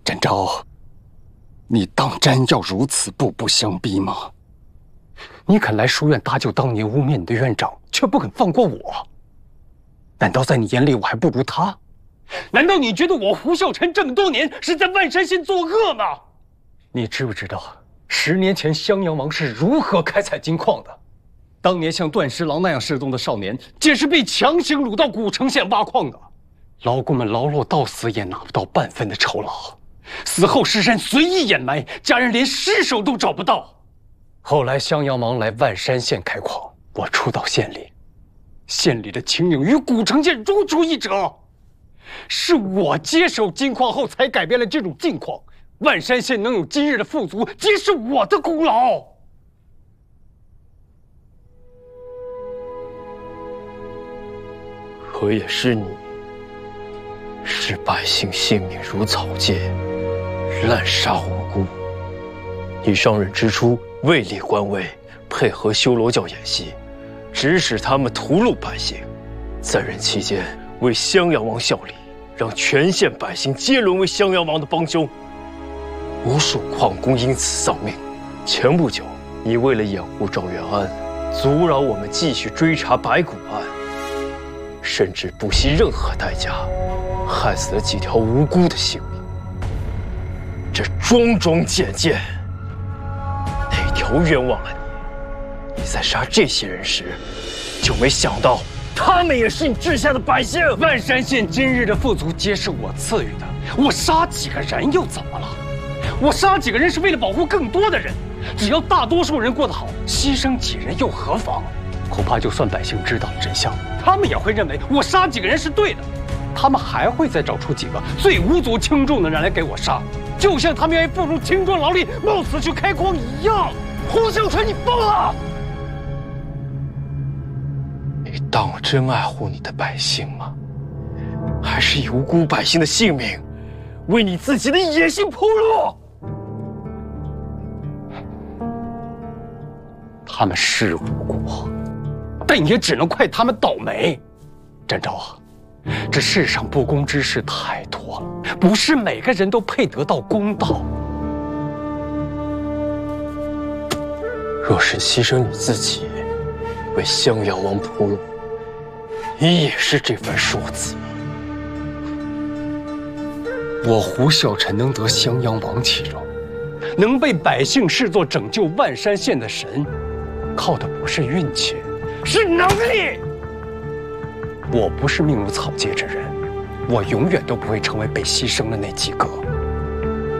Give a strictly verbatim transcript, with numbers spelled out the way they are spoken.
展昭，你当真要如此步步相逼吗？你肯来书院搭救当年污蔑你的院长，却不肯放过我，难道在你眼里我还不如他？难道你觉得我胡孝臣这么多年是在万山县作恶吗？你知不知道，十年前襄阳王是如何开采金矿的？当年像段十郎那样失踪的少年，皆是被强行掳到古城县挖矿的，劳工们劳碌到死也拿不到半分的酬劳，死后尸身随意掩埋，家人连尸首都找不到。后来襄阳王来万山县开矿，我初到县里，县里的情形与古城县如出一辙。是我接手金矿后才改变了这种境况，万山县能有今日的富足，皆是我的功劳。 可也是你，使百姓性命如草芥，滥杀无辜。你上任之初，位列官位，配合修罗教演习，指使他们屠戮百姓；在任期间，为襄阳王效力，让全县百姓皆沦为襄阳王的帮凶，无数矿工因此丧命。前不久，你为了掩护赵元安，阻扰我们继续追查白骨案，甚至不惜任何代价，害死了几条无辜的性命。这桩桩件件，哪条冤枉了你？你在杀这些人时，就没想到他们也是你治下的百姓。 万山县今日的富足，皆是我赐予的。我杀几个人又怎么了？我杀几个人是为了保护更多的人。只要大多数人过得好，牺牲几人又何妨？恐怕就算百姓知道了真相，他们也会认为我杀几个人是对的。他们还会再找出几个最无足轻重的人来给我杀，就像他们愿意付出青春劳力，冒死去开荒一样。胡孝纯，你疯了！ 你当我真爱护你的百姓吗？还是以无辜百姓的性命，为你自己的野心铺路？ 他们是无辜，但也只能怪他们倒霉。展昭啊，这世上不公之事太多了，不是每个人都配得到公道。 若是牺牲你自己，为襄阳王铺路，你也是这番说辞吗？ 我胡孝臣能得襄阳王其荣，能被百姓视作拯救万山县的神，靠的不是运气，是能力。我不是命如草芥之人，我永远都不会成为被牺牲的那几个。